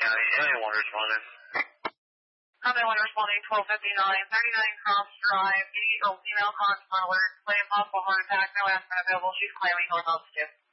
County. Anyone responding? Anyone responding 1259, 39 Cross Drive, 80-year-old female consular alert, claim possible heart attack, no estimate available. She's claiming North Altitude.